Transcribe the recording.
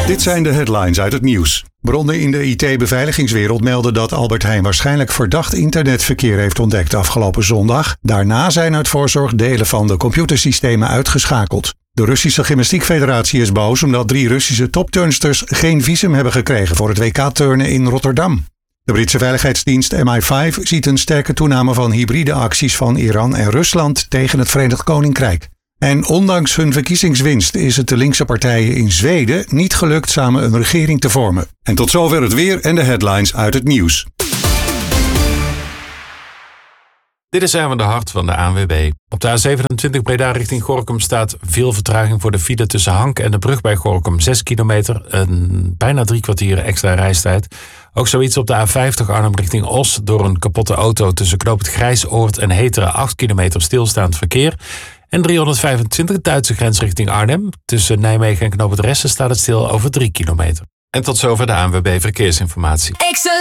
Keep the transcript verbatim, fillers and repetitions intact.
Dit zijn de headlines uit het nieuws. Bronnen in de I T-beveiligingswereld melden dat Albert Heijn waarschijnlijk verdacht internetverkeer heeft ontdekt afgelopen zondag. Daarna zijn uit voorzorg delen van de computersystemen uitgeschakeld. De Russische Gymnastiekfederatie is boos omdat drie Russische topturnsters geen visum hebben gekregen voor het W K-turnen in Rotterdam. De Britse veiligheidsdienst M I vijf ziet een sterke toename van hybride acties van Iran en Rusland tegen het Verenigd Koninkrijk. En ondanks hun verkiezingswinst is het de linkse partijen in Zweden niet gelukt samen een regering te vormen. En tot zover het weer en de headlines uit het nieuws. Dit is Erwin de Hart van de A N W B. Op de A zevenentwintig Breda richting Gorinchem staat veel vertraging voor de file tussen Hank en de brug bij Gorinchem. zes kilometer, een bijna drie kwartier extra reistijd. Ook zoiets op de A vijftig Arnhem richting Os door een kapotte auto tussen Knoop het Grijsoord en Heteren, acht kilometer stilstaand verkeer. En driehonderdvijfentwintig Duitse grens richting Arnhem. Tussen Nijmegen en Knoop het Ressen staat het stil over drie kilometer. En tot zover de A N W B Verkeersinformatie.